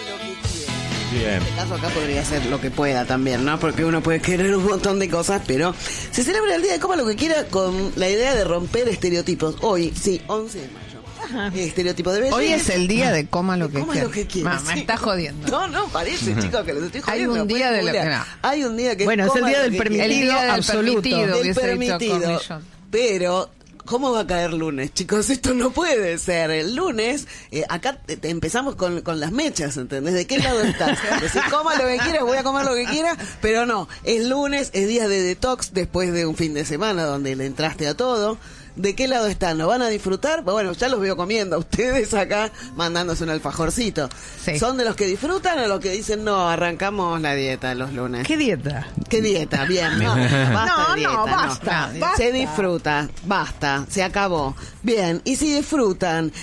lo que quiera. Bien. En este caso acá podría ser lo que pueda también, ¿no? Porque uno puede querer un montón de cosas, pero se celebra el día de coma lo que quiera con la idea de romper estereotipos. Hoy, sí, 11 de mayo. Estereotipo de belleza. Hoy es el día de coma lo que Coma quiera. lo que quiera. Me está jodiendo. No, parece, chicos, que los estoy jodiendo. Hay un día de lo que no. Hay un día que bueno, es el día del permitido El día del absoluto. permitido, del hubiese dicho permitido. Cornillón. Pero ¿cómo va a caer lunes, chicos? Esto no puede ser. El lunes, acá empezamos con las mechas, ¿entendés? ¿De qué lado estás? Decís, coma lo que quieras, voy a comer lo que quiera, pero no. Es lunes, es día de detox después de un fin de semana donde le entraste a todo. ¿De qué lado están? ¿Lo van a disfrutar? Bueno, ya los veo comiendo. Ustedes acá mandándose un alfajorcito. Sí. ¿Son de los que disfrutan o los que dicen, no, arrancamos la dieta los lunes? ¿Qué dieta? ¿Qué dieta? Bien, no, basta de dieta, basta. Se disfruta, basta, se acabó. Bien, y si disfrutan,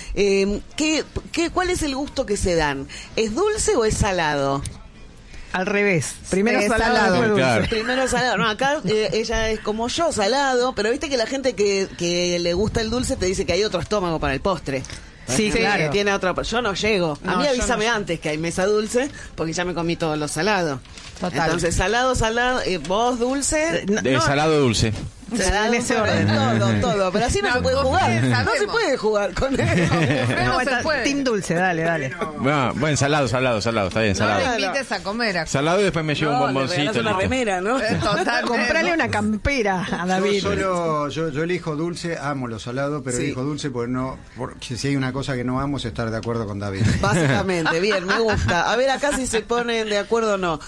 ¿cuál es el gusto que se dan? ¿Es dulce o es salado? Al revés. Primero salado, salado. después dulce. Claro. Primero salado. No, acá ella es como yo, salado, pero viste que la gente que le gusta el dulce te dice que hay otro estómago para el postre. Sí, claro. Que tiene otro. Yo no llego. A No, mí yo avísame no. antes que hay mesa dulce, porque ya me comí todos los salados. Total. Entonces, salado, vos dulce. De salado dulce. Salado, en ese orden. todo. Pero así no, No, se puede ustedes jugar. sabemos. No se puede jugar con eso. No se puede. Team dulce, dale. Bueno, salado, está bien, No salado. le invites a comer. Salado y después me llevo un Le regalás bomboncito. una listo. remera, ¿no? Total. Comprale una campera a David. Yo elijo dulce, amo lo salado, pero Sí. elijo dulce porque si hay una cosa que no amo es estar de acuerdo con David. Básicamente, bien, me gusta. A ver acá si se ponen de acuerdo o no.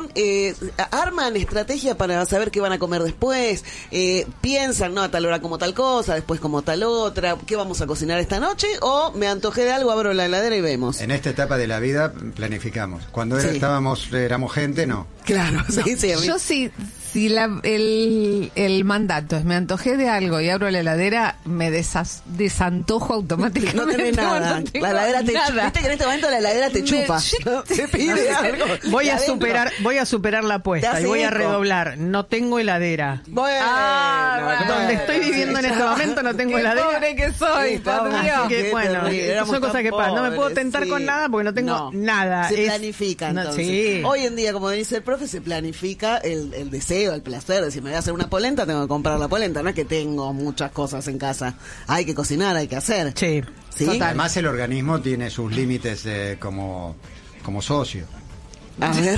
Arman estrategia para saber qué van a comer después. Piensan, no, a tal hora como tal cosa, después como tal otra. ¿Qué vamos a cocinar esta noche? O me antojé de algo, abro la heladera y vemos. En esta etapa de la vida planificamos. Cuando Sí. éramos gente, no. Claro, sí, a mí. Yo si el mandato es me antojé de algo y abro la heladera, me desantojo automáticamente. No tenés nada. No tengo La heladera nada. viste que en este momento la heladera te chupa. ¿No? Te pide algo. Voy Y a adentro. superar la Te apuesta hace y voy a eco. redoblar. No tengo heladera. Bueno, Donde estoy viviendo en este momento no tengo Qué heladera. pobre que soy, Sí, por pobre. Dios. Así que Qué bueno, terrible, éramos son cosas tan que pasan. No me puedo pobres, tentar sí. con nada porque no tengo No. nada. Se planifica no, entonces. sí. Hoy en día, como dice el profe, se planifica el deseo, el placer. De si me voy a hacer una polenta, tengo que comprar la polenta. No es que tengo muchas cosas en casa. Hay que cocinar, hay que hacer. Sí. ¿Sí? Además el organismo tiene sus límites como socio. A ver.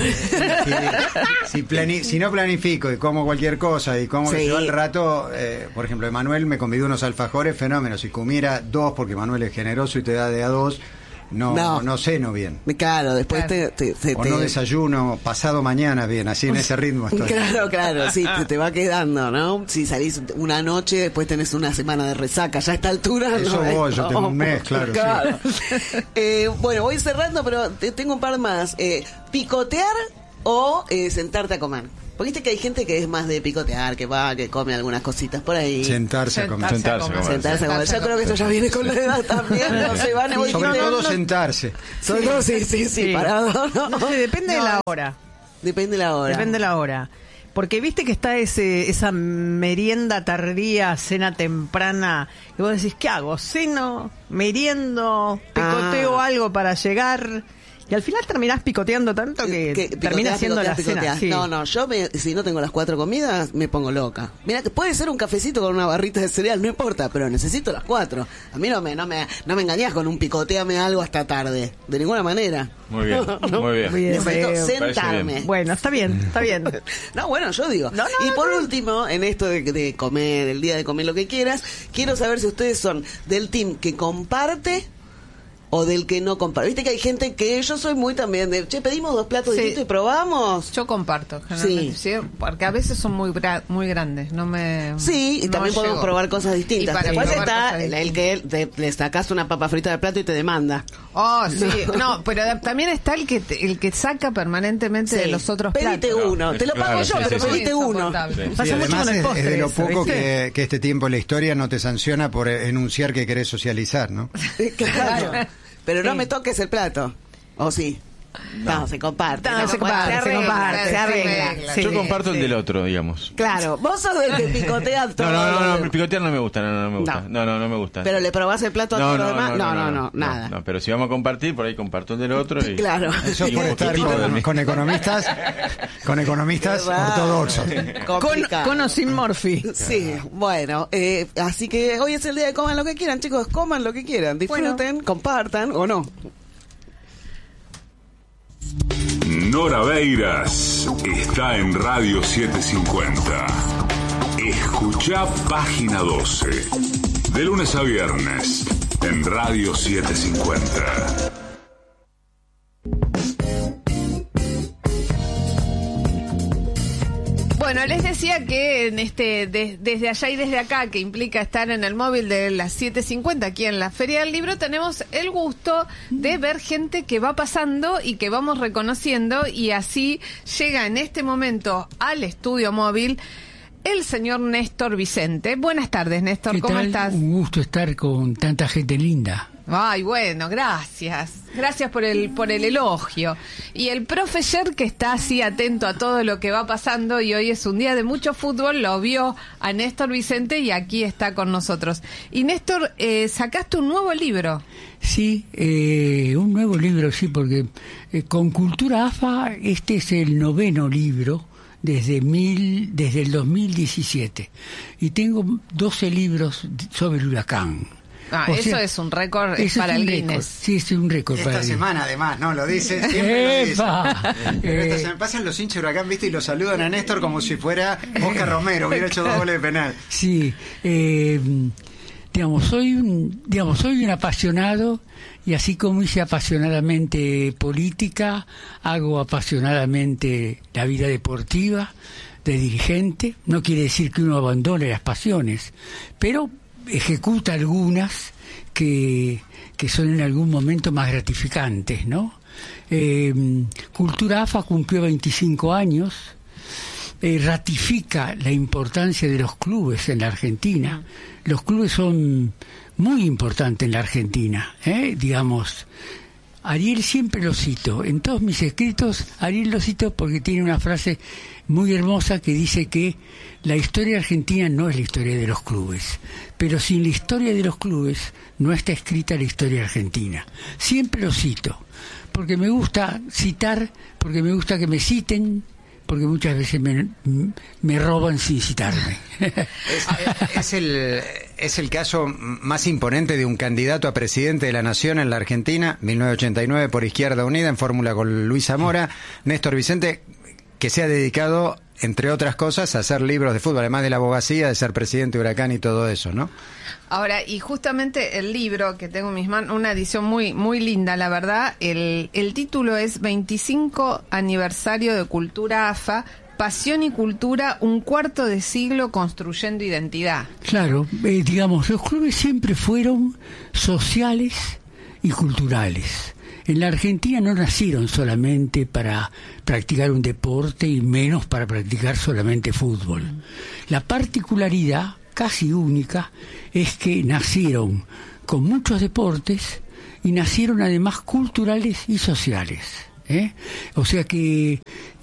Si no planifico y como cualquier cosa y como Sí. yo al rato, por ejemplo, Emanuel me convidó unos alfajores, fenómeno. Si comiera 2, porque Emanuel es generoso y te da de a 2, no ceno bien. Claro, después Claro. O no desayuno pasado mañana bien, así en ese ritmo estoy. Claro, sí, te va quedando, ¿no? Si salís una noche, después tenés una semana de resaca. Ya a esta altura... Eso no, voy, yo tengo un mes, claro, Bueno, voy cerrando, pero tengo un par más. ¿Picotear o sentarte a comer? Porque viste que hay gente que es más de picotear, que va, que come algunas cositas por ahí. Sentarse a comer. Sentarse a comer. Sentarse a comer. Yo creo que esto ya viene con la edad también. No se van a Sobre todo sentarse. Sí, parado. No sé, depende de la hora. Depende de la hora. Depende de la hora. Porque viste que está esa merienda tardía, cena temprana, y vos decís, ¿qué hago? ¿Ceno? ¿Meriendo? ¿Picoteo algo para llegar? Y al final terminás picoteando tanto que termina siendo la cena. Sí. No, yo si no tengo las 4 comidas, me pongo loca. Mira, que puede ser un cafecito con una barrita de cereal, no importa, pero necesito las 4. A mí no me engañás con un picoteame algo hasta tarde, de ninguna manera. Muy bien, muy bien. Bien, Necesito bien. sentarme. Bueno, está bien. No, bueno, yo digo. Y por último, en esto de comer, el día de comer lo que quieras, quiero saber si ustedes son del team que comparte o del que no comparte. Viste que hay gente que yo soy muy también de, pedimos 2 platos Sí. distintos y probamos. Yo comparto, generalmente, Sí. sí, porque a veces son muy grandes, no me... Sí, y no también podemos llego. probar cosas distintas. Y para Después probar está cosas el que le sacás una papa frita del plato y te demanda. Oh, sí, no, pero también está el que saca permanentemente de los otros Pedite platos. uno, te lo Claro, pago yo, sí, pero sí, pedite uno. insoportable. Pasa mucho además con el es postre de lo eso, poco ¿viste? que este tiempo en la historia no te sanciona por enunciar que querés socializar, ¿no? Claro. Pero no me toques el plato. ¿O sí? No, se comparte. No, se comparte, se arregla. Sí, Yo comparto el sí. del otro, digamos. Claro, vos sos del que picotea todo. No, picotear no me gusta, no me gusta. No me gusta. Pero le probás el plato a todos los demás. No, nada. No, pero si vamos a compartir, por ahí comparto el del otro. Y, Claro. Eso y puede un estar poquitito de mí. con economistas Qué raro. ortodoxos. Complicado. Con o sin Morphy. Sí, bueno, así que hoy es el día de coman lo que quieran, chicos, coman lo que quieran, disfruten, compartan o no. Nora Beiras está en Radio 750. Escuchá Página 12. De lunes a viernes en Radio 750. Bueno, les decía que en desde allá y desde acá, que implica estar en el móvil de las 7:50 aquí en la Feria del Libro, tenemos el gusto de ver gente que va pasando y que vamos reconociendo, y así llega en este momento al estudio móvil el señor Néstor Vicente. Buenas tardes, Néstor, ¿Qué ¿cómo tal? estás? Un gusto estar con tanta gente linda. Ay, bueno, gracias. Gracias por el elogio. Y el profesor que está así atento a todo lo que va pasando, y hoy es un día de mucho fútbol, lo vio a Néstor Vicente y aquí está con nosotros. Y Néstor, sacaste un nuevo libro. Sí, un nuevo libro, sí, porque con Cultura AFA este es el 9º libro desde el 2017. Y tengo 12 libros sobre el huracán. O eso sea, es un récord para el Guinness. Sí, es un récord para el Guinness. Esta semana, además, no lo dice, siempre lo dice. Pero esta semana pasan los hinchas de Huracán, ¿viste? Y lo saludan a Néstor como si fuera Oscar Romero, hubiera hecho 2 goles de penal. Sí, soy un apasionado, y así como hice apasionadamente política, hago apasionadamente la vida deportiva de dirigente. No quiere decir que uno abandone las pasiones, pero ejecuta algunas que son en algún momento más gratificantes, ¿no? Cultura AFA cumplió 25 años, ratifica la importancia de los clubes en la Argentina. Los clubes son muy importantes en la Argentina, digamos. Ariel siempre lo cito, en todos mis escritos Ariel lo cito porque tiene una frase muy hermosa que dice que la historia argentina no es la historia de los clubes, pero sin la historia de los clubes no está escrita la historia argentina. Siempre lo cito, porque me gusta citar, porque me gusta que me citen, porque muchas veces me roban sin citarme. Es el caso más imponente de un candidato a presidente de la Nación en la Argentina, 1989 por Izquierda Unida, en fórmula con Luis Zamora, Néstor Vicente, que se ha dedicado, entre otras cosas, a hacer libros de fútbol, además de la abogacía, de ser presidente de Huracán y todo eso, ¿no? Ahora, y justamente el libro que tengo en mis manos, una edición muy muy linda, la verdad, el título es 25 aniversario de Cultura AFA, Pasión y Cultura, un cuarto de siglo construyendo identidad. Claro, los clubes siempre fueron sociales y culturales. En la Argentina no nacieron solamente para practicar un deporte y menos para practicar solamente fútbol. La particularidad casi única es que nacieron con muchos deportes y nacieron además culturales y sociales. O sea que,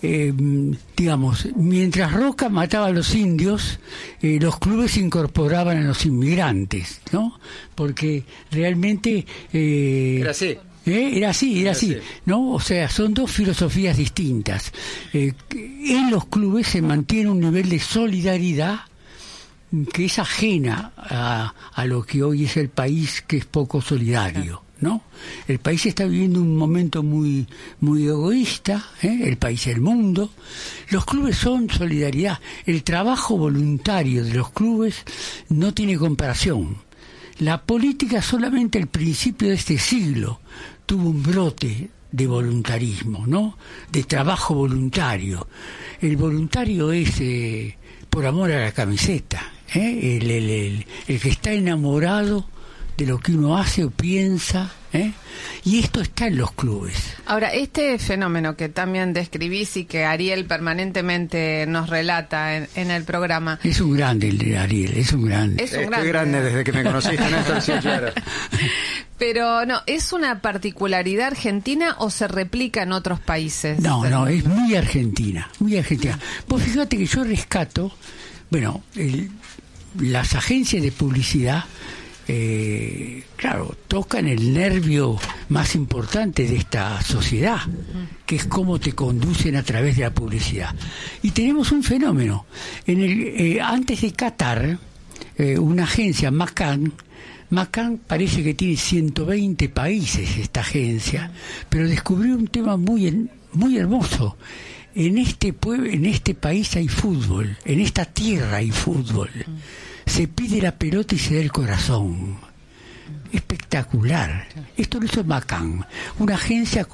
mientras Roca mataba a los indios, los clubes se incorporaban a los inmigrantes, ¿no? Porque realmente... Era así. Era así, ¿no? O sea, son dos filosofías distintas. En los clubes se mantiene un nivel de solidaridad que es ajena a lo que hoy es el país, que es poco solidario, ¿no? El país está viviendo un momento muy muy egoísta, el país, el mundo. Los clubes son solidaridad. El trabajo voluntario de los clubes no tiene comparación. La política solamente al principio de este siglo tuvo un brote de voluntarismo, ¿no? De trabajo voluntario. El voluntario es por amor a la camiseta, el que está enamorado de lo que uno hace o piensa, y esto está en los clubes. Ahora, este fenómeno que también describís y que Ariel permanentemente nos relata en el programa... Es un grande el de Ariel, es un grande. Estoy grande desde que me conociste, Néstor, sí, claro. Pero no, ¿es una particularidad argentina o se replica en otros países? No, es muy argentina, muy argentina. Vos fíjate que yo rescato, bueno, las agencias de publicidad, claro, tocan el nervio más importante de esta sociedad, que es cómo te conducen a través de la publicidad. Y tenemos un fenómeno. Antes de Qatar, una agencia, McCann parece que tiene 120 países esta agencia, pero descubrió un tema muy, muy hermoso. En este país hay fútbol, en esta tierra hay fútbol. Se pide la pelota y se da el corazón. Espectacular. Esto lo hizo McCann, una agencia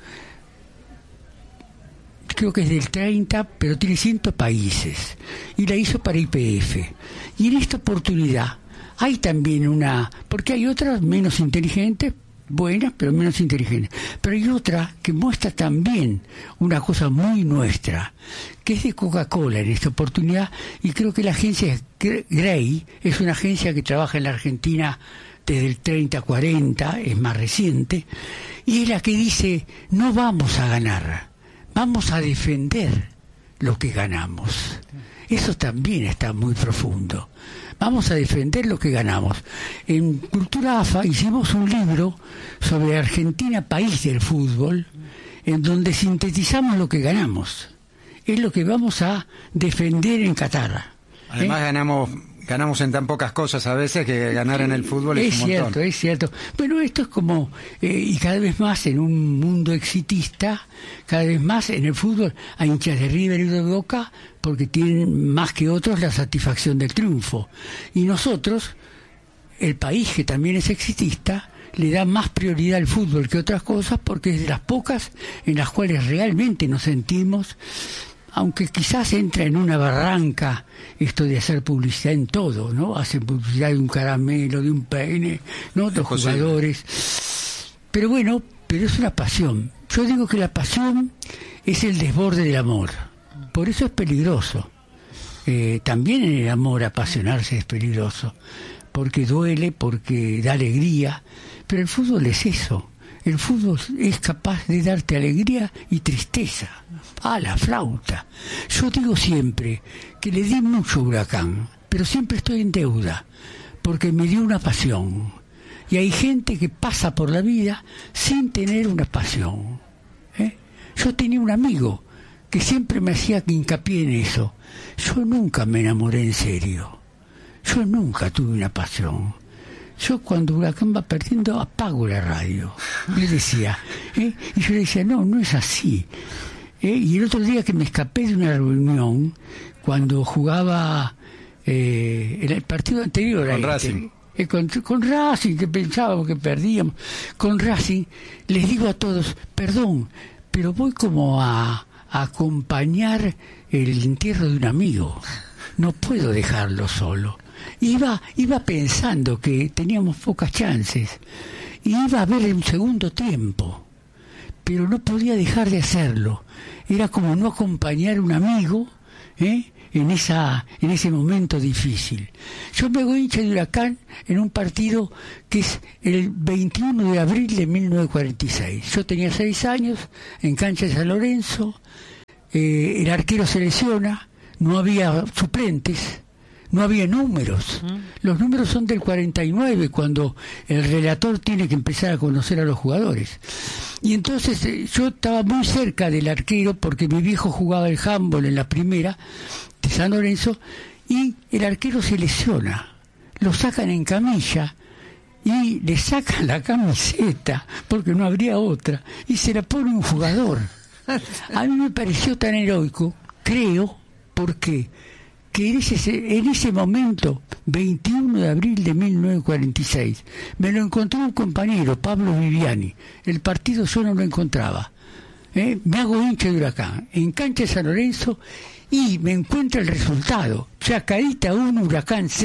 creo que es del 30, pero tiene 100 países. Y la hizo para YPF. Y en esta oportunidad hay también porque hay otras menos inteligentes, buenas, pero menos inteligentes. Pero hay otra que muestra también una cosa muy nuestra, que es de Coca-Cola en esta oportunidad, y creo que la agencia Grey es una agencia que trabaja en la Argentina desde el 30-40, es más reciente, y es la que dice, no vamos a ganar, vamos a defender lo que ganamos. Eso también está muy profundo. Vamos a defender lo que ganamos. En Cultura AFA hicimos un libro sobre Argentina, país del fútbol, en donde sintetizamos lo que ganamos. Es lo que vamos a defender en Qatar. Además ganamos en tan pocas cosas a veces que ganar en el fútbol es un montón. Es cierto. Bueno, esto es como, y cada vez más en un mundo exitista, cada vez más en el fútbol hay hinchas de River y de Boca porque tienen más que otros la satisfacción del triunfo. Y nosotros, el país que también es exitista, le da más prioridad al fútbol que otras cosas porque es de las pocas en las cuales realmente nos sentimos, aunque quizás entra en una barranca esto de hacer publicidad en todo, ¿no? Hacen publicidad de un caramelo, de un peine, ¿no? Los jugadores. Pero bueno, es una pasión. Yo digo que la pasión es el desborde del amor. Por eso es peligroso. También en el amor apasionarse es peligroso. Porque duele, porque da alegría. Pero el fútbol es eso. El fútbol es capaz de darte alegría y tristeza. La flauta. Yo digo siempre que le di mucho a Huracán, pero siempre estoy en deuda, porque me dio una pasión. Y hay gente que pasa por la vida sin tener una pasión. Yo tenía un amigo que siempre me hacía hincapié en eso. Yo nunca me enamoré en serio. Yo nunca tuve una pasión. Yo cuando Huracán va perdiendo apago la radio. Y él decía, y yo le decía, no es así. Y el otro día que me escapé de una reunión, cuando jugaba en el partido anterior con Racing. Con Racing, que pensábamos que perdíamos, con Racing, les digo a todos, perdón, pero voy como a acompañar el entierro de un amigo. No puedo dejarlo solo. Iba pensando que teníamos pocas chances. Y iba a ver un segundo tiempo. Pero no podía dejar de hacerlo. Era como no acompañar a un amigo en ese momento difícil. Yo me hago hincha de Huracán en un partido que es el 21 de abril de 1946. Yo tenía 6 años en cancha de San Lorenzo. El arquero se lesiona. No había suplentes. No había números. Los números son del 49, cuando el relator tiene que empezar a conocer a los jugadores. Y entonces yo estaba muy cerca del arquero porque mi viejo jugaba el handball en la primera de San Lorenzo, y el arquero se lesiona. Lo sacan en camilla y le sacan la camiseta porque no habría otra y se la pone un jugador. A mí me pareció tan heroico, creo, porque que en ese momento, 21 de abril de 1946, me lo encontró un compañero, Pablo Viviani. El partido yo no lo encontraba. Me hago hincha de Huracán, en cancha de San Lorenzo, y me encuentra el resultado. Chacarita 1, Huracán 0.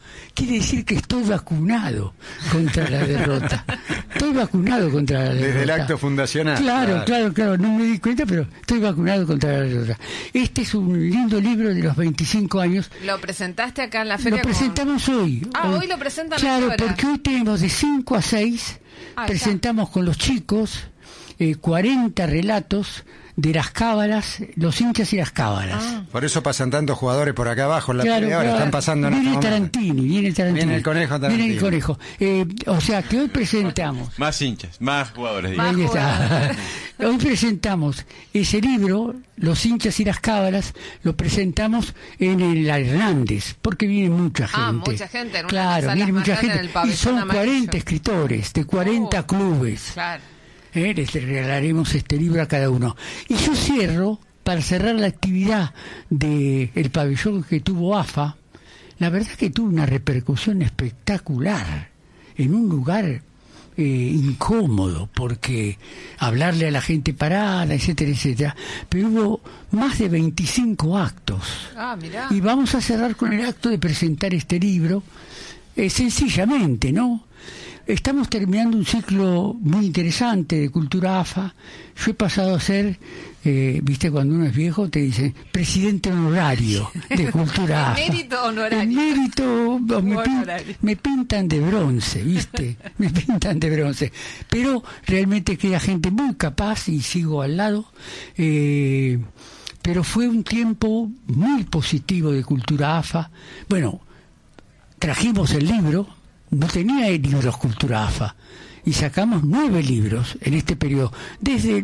quiere decir que estoy vacunado contra la derrota. Estoy vacunado contra la derrota. Desde el acto fundacional. Claro, no me di cuenta, pero estoy vacunado contra la derrota. Este es un lindo libro de los 25 años. ¿Lo presentaste acá en la feria? Lo presentamos hoy. Hoy lo presentan. Claro, ahora. porque hoy tenemos de 5 a 6, presentamos con los chicos 40 relatos de las cábalas, los hinchas y las cábalas. Por eso pasan tantos jugadores por acá abajo en la feria, ahora están pasando en viene Tarantini. Viene el conejo Tarantini. Viene el conejo. O sea que hoy presentamos. Más hinchas, más jugadores. Ahí está. Hoy presentamos ese libro, Los hinchas y las cábalas, lo presentamos en el Hernández, porque viene mucha gente. Mucha gente. En claro, viene mucha gente. Y son amarillo. 40 escritores de 40 clubes. Claro. Les regalaremos este libro a cada uno. Y yo cierro, para cerrar la actividad del pabellón que tuvo AFA, la verdad que tuvo una repercusión espectacular en un lugar incómodo, porque hablarle a la gente parada, etcétera, pero hubo más de 25 actos. Mirá. Y vamos a cerrar con el acto de presentar este libro, sencillamente, ¿no? Estamos terminando un ciclo muy interesante de Cultura AFA. Yo he pasado a ser, viste, cuando uno es viejo te dicen presidente honorario de Cultura AFA. Mérito honorario. El mérito me pintan de bronce, viste, me pintan de bronce. Pero realmente queda gente muy capaz y sigo al lado. Pero fue un tiempo muy positivo de Cultura AFA. Bueno, trajimos el libro. No tenía libros Cultura AFA y sacamos 9 libros en este periodo. Desde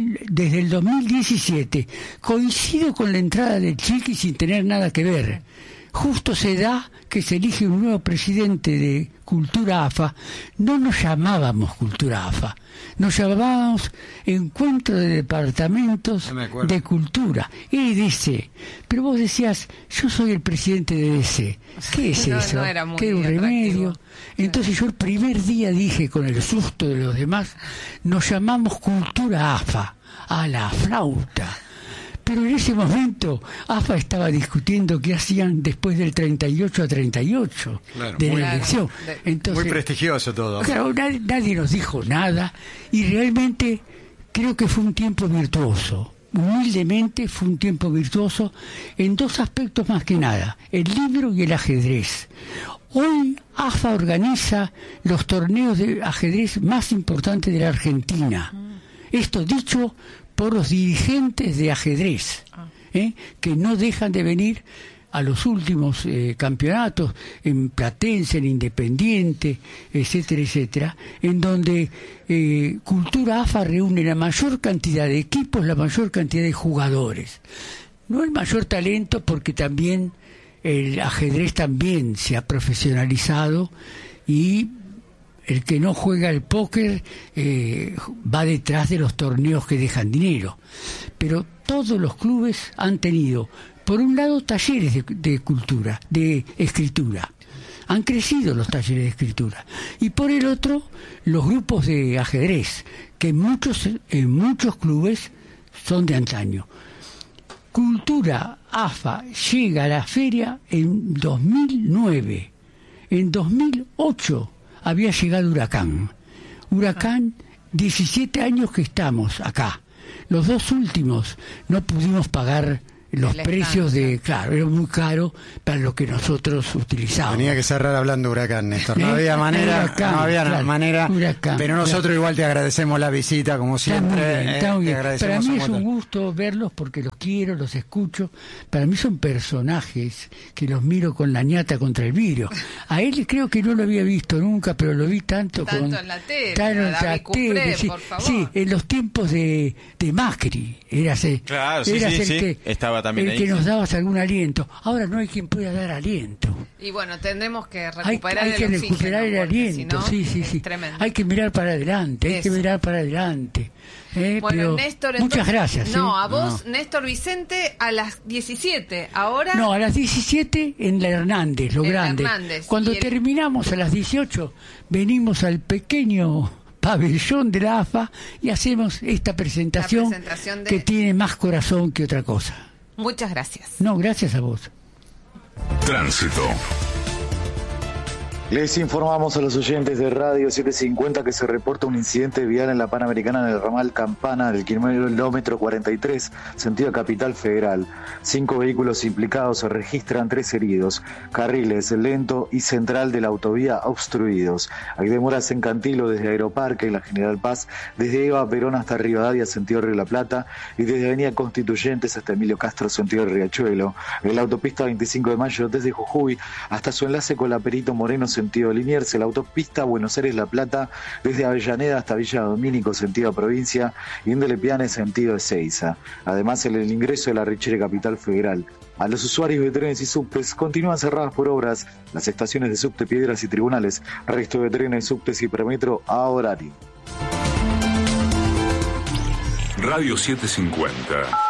el 2017 coincido con la entrada del Chiqui sin tener nada que ver. Justo se da que se elige un nuevo presidente de Cultura AFA. No nos llamábamos Cultura AFA, nos llamábamos Encuentro de Departamentos de Cultura. Y dice, pero vos decías, yo soy el presidente de DC. ¿Qué es eso? No era muy ¿Qué un remedio? Entonces yo el primer día dije, con el susto de los demás, nos llamamos Cultura AFA, a la flauta. Pero en ese momento AFA estaba discutiendo qué hacían después del 38 a 38 de la elección. Entonces, muy prestigioso todo. Claro, nadie nos dijo nada y realmente creo que fue un tiempo virtuoso. Humildemente fue un tiempo virtuoso en 2 aspectos más que nada, el libro y el ajedrez. Hoy AFA organiza los torneos de ajedrez más importantes de la Argentina. Esto dicho por los dirigentes de ajedrez, que no dejan de venir a los últimos campeonatos, en Platense, en Independiente, etcétera, en donde Cultura AFA reúne la mayor cantidad de equipos, la mayor cantidad de jugadores. No el mayor talento, porque también el ajedrez también se ha profesionalizado y el que no juega al póker va detrás de los torneos que dejan dinero. Pero todos los clubes han tenido, por un lado, talleres de cultura, de escritura. Han crecido los talleres de escritura. Y por el otro, los grupos de ajedrez, que en muchos clubes son de antaño. Cultura AFA llega a la feria en 2009. En 2008 había llegado Huracán, 17 años que estamos acá. Los 2 últimos no pudimos pagar los precios claro, era muy caro para lo que nosotros utilizábamos. Tenía que cerrar hablando Huracán, Néstor. No había manera, Huracán, pero nosotros igual te agradecemos la visita, como siempre. Está muy bien. Para mí es un gusto verlos porque los quiero, los escucho. Para mí son personajes que los miro con la ñata contra el vidrio. A él creo que no lo había visto nunca, pero lo vi tanto en la tele, por favor. Sí, en los tiempos de Macri. Eras el que estaba también el que nos dabas algún aliento. Ahora no hay quien pueda dar aliento. Y bueno, tendremos que recuperar hay que recuperar el aliento. Sí. Hay que mirar para adelante, Bueno, pero Néstor, muchas gracias. A vos, Néstor Vicente, a las 17. Ahora. No, a las 17 en la Hernández, lo grande. Cuando terminamos a las 18, venimos al pequeño pabellón de la AFA y hacemos esta presentación que tiene más corazón que otra cosa. Muchas gracias. No, gracias a vos. Tránsito. Les informamos a los oyentes de Radio 750 que se reporta un incidente vial en la Panamericana en el ramal Campana del kilómetro 43, sentido Capital Federal. 5 vehículos implicados, se registran 3 heridos. Carriles lento y central de la autovía obstruidos. Hay demoras en Cantilo desde Aeroparque, la General Paz, desde Eva Perón hasta Rivadavia, sentido Río de la Plata, y desde Avenida Constituyentes hasta Emilio Castro, sentido Riachuelo. En la autopista 25 de Mayo desde Jujuy hasta su enlace con la Perito Moreno, sentido Liniers, la autopista Buenos Aires-La Plata, desde Avellaneda hasta Villa Domínico, sentido provincia, y en Delepiane, sentido Ezeiza. Además, en el ingreso de la Richere Capital Federal. A los usuarios de trenes y subtes continúan cerradas por obras las estaciones de subte Piedras y Tribunales, resto de trenes, subtes y premetro a horario. Radio 750.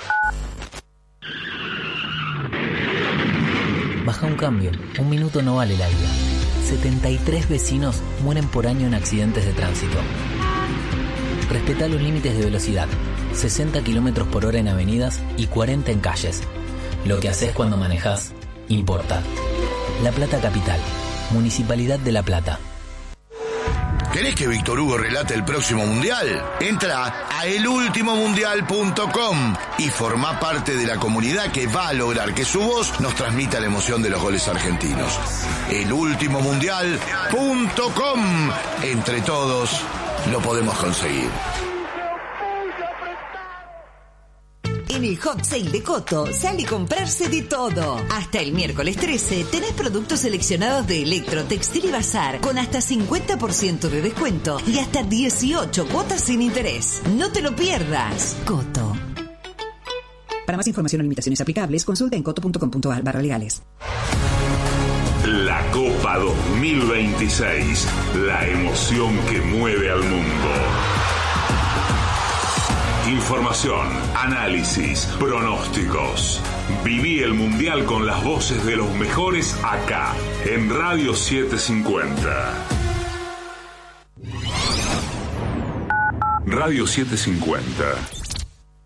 Baja un cambio, un minuto no vale la vida. 73 vecinos mueren por año en accidentes de tránsito. Respetá los límites de velocidad, 60 kilómetros por hora en avenidas y 40 en calles. Lo que haces cuando manejás importa. La Plata Capital, Municipalidad de La Plata. ¿Querés que Víctor Hugo relate el próximo mundial? Entra a elultimomundial.com y formá parte de la comunidad que va a lograr que su voz nos transmita la emoción de los goles argentinos. elultimomundial.com. Entre todos lo podemos conseguir. En el Hot Sale de Coto sale a comprarse de todo. Hasta el miércoles 13 tenés productos seleccionados de Electro, Textil y Bazar con hasta 50% de descuento y hasta 18 cuotas sin interés. No te lo pierdas. Coto. Para más información o limitaciones aplicables, consulta en coto.com.ar/legales. La Copa 2026. La emoción que mueve al mundo. Información, análisis, pronósticos. Viví el Mundial con las voces de los mejores acá, en Radio 750. Radio 750.